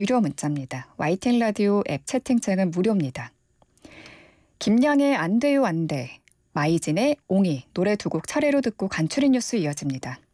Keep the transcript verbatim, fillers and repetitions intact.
유료 문자입니다. 와이티엔 라디오 앱 채팅창은 무료입니다. 김양의 안 돼요 안 돼, 마이진의 옹이 노래 두 곡 차례로 듣고 간추린 뉴스 이어집니다.